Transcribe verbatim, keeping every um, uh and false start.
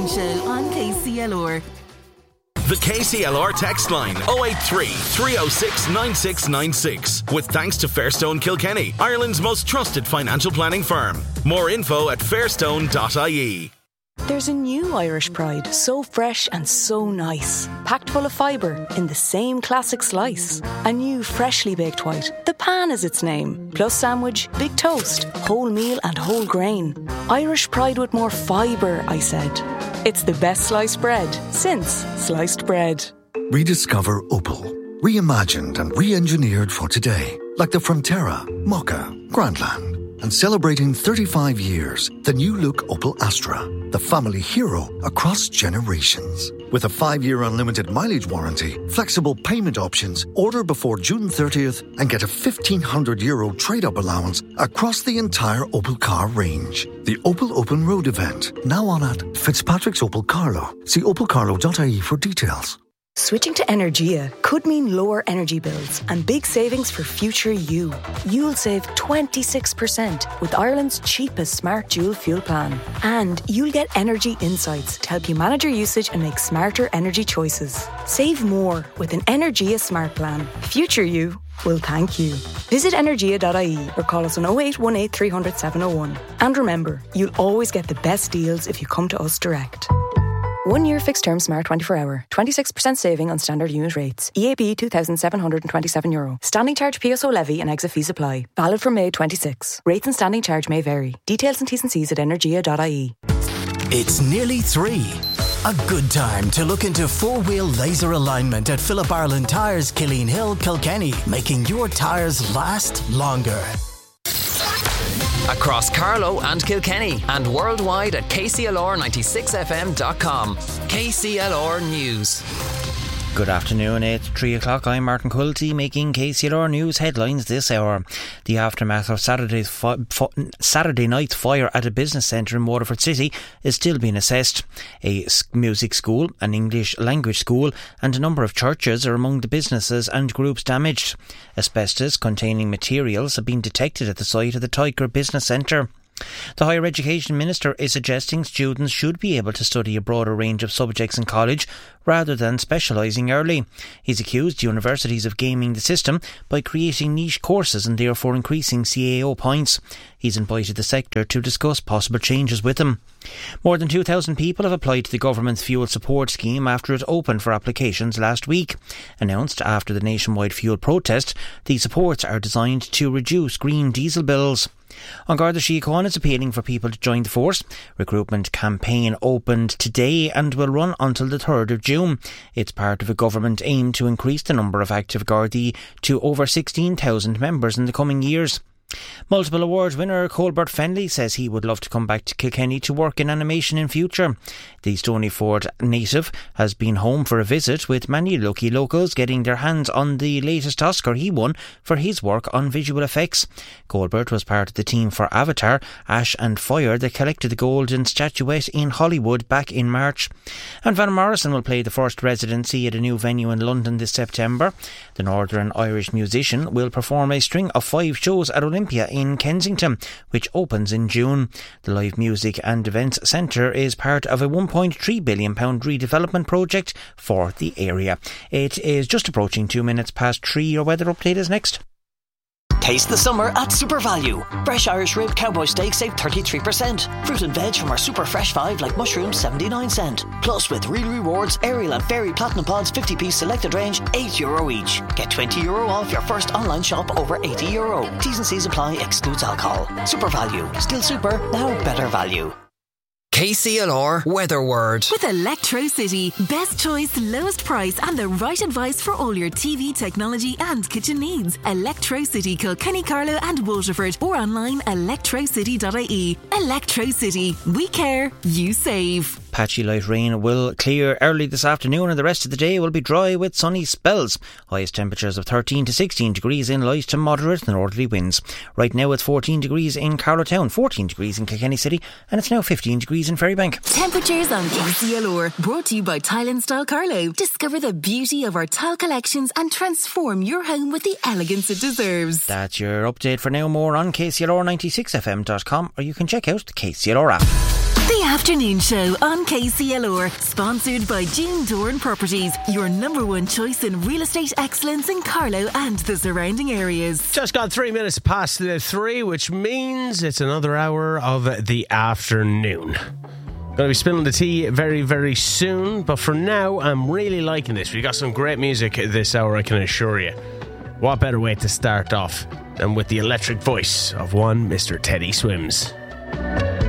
Morning Show on K C L R. The K C L R text line oh eight three, three oh six, nine six nine six. With thanks to Fairstone Kilkenny, Ireland's most trusted financial planning firm. More info at fairstone dot I E. There's a new Irish Pride, so fresh and so nice. Packed full of fibre in the same classic slice. A new freshly baked white, the pan is its name. Plus sandwich, big toast, whole meal and whole grain. Irish Pride with more fibre, I said. It's the best sliced bread since sliced bread. Rediscover Opel. Reimagined and re-engineered for today. Like the Frontera, Mocha, Grandland. And celebrating thirty-five years, the new look Opel Astra, the family hero across generations. With a five-year unlimited mileage warranty, flexible payment options, order before June thirtieth and get a fifteen hundred euro trade-up allowance across the entire Opel car range. The Opel Open Road event, now on at Fitzpatrick's Opel Carlo. See opel carlo dot I E for details. Switching to Energia could mean lower energy bills and big savings for future you. You'll save twenty-six percent with Ireland's cheapest smart dual fuel plan. And you'll get energy insights to help you manage your usage and make smarter energy choices. Save more with an Energia smart plan. Future you will thank you. Visit energia dot I E or call us on oh eight one eight, three hundred, seven oh one. And remember, you'll always get the best deals if you come to us direct. One year fixed term Smart twenty-four hour. twenty-six percent saving on standard unit rates. E A B two thousand seven hundred twenty-seven euro. Standing charge P S O levy and exit fees apply. Valid from May twenty-sixth. Rates and standing charge may vary. Details and T's and C's at energia dot I E. It's nearly three. A good time to look into four-wheel laser alignment at Philip Ireland Tyres, Killeen Hill, Kilkenny, making your tyres last longer. Across Carlow and Kilkenny and worldwide at K C L R ninety-six F M dot com. K C L R News. Good afternoon, it's three o'clock. I'm Martin Quilty making K C L R News headlines this hour. The aftermath of Saturday's fi- fi- Saturday night's fire at a business centre in Waterford City is still being assessed. A music school, an English language school and a number of churches are among the businesses and groups damaged. Asbestos containing materials have been detected at the site of the Tykwer Business Centre. The Higher Education Minister is suggesting students should be able to study a broader range of subjects in college rather than specialising early. He's accused universities of gaming the system by creating niche courses and therefore increasing C A O points. He's invited the sector to discuss possible changes with him. More than two thousand people have applied to the government's fuel support scheme after it opened for applications last week. Announced after the nationwide fuel protest, the supports are designed to reduce green diesel bills. An Garda Síochána is appealing for people to join the force. Recruitment campaign opened today and will run until the third of June. It's part of a government aim to increase the number of active Gardaí to over sixteen thousand members in the coming years. Multiple award winner Colbert Fenley says he would love to come back to Kilkenny to work in animation in future. The Stonyford native has been home for a visit, with many lucky locals getting their hands on the latest Oscar he won for his work on visual effects. Colbert was part of the team for Avatar, Ash and Fire that collected the golden statuette in Hollywood back in March. And Van Morrison will play the first residency at a new venue in London this September. The Northern Irish musician will perform a string of five shows at Olympia in Kensington, which opens in June. The Live Music and Events Centre is part of a one point three billion pounds redevelopment project for the area. It is just approaching two minutes past three. Your weather update is next. Taste the summer at Super Value. Fresh Irish rib cowboy steak save thirty-three percent. Fruit and veg from our Super Fresh five like mushrooms seventy-nine cent. Plus with Real Rewards, Ariel and Fairy Platinum Pods fifty piece selected range eight euro each. Get twenty euro off your first online shop over eighty euro. T's and C's apply, excludes alcohol. Super Value. Still super, now better value. K C L R Weather Word. With Electrocity, best choice, lowest price and the right advice for all your T V, technology and kitchen needs. Electrocity, Kilkenny, Carlow and Waterford, or online electrocity dot I E. Electrocity. We care, you save. Patchy light rain will clear early this afternoon and the rest of the day will be dry with sunny spells. Highest temperatures of thirteen to sixteen degrees in light to moderate northerly winds. Right now it's fourteen degrees in Carlowtown, fourteen degrees in Kilkenny City and it's now fifteen degrees in Ferrybank. Temperatures on K C L R, brought to you by Tile and Style Carlow. Discover the beauty of our tile collections and transform your home with the elegance it deserves. That's your update for now. More on K C L R ninety-six F M dot com or you can check out the K C L R app. The Afternoon Show on K C L R, sponsored by June Dorn Properties, your number one choice in real estate excellence in Carlow and the surrounding areas. Just got three minutes past the three, which means it's another hour of the afternoon. Going to be spilling the tea very, very soon, but for now, I'm really liking this. We've got some great music this hour, I can assure you. What better way to start off than with the electric voice of one Mister Teddy Swims?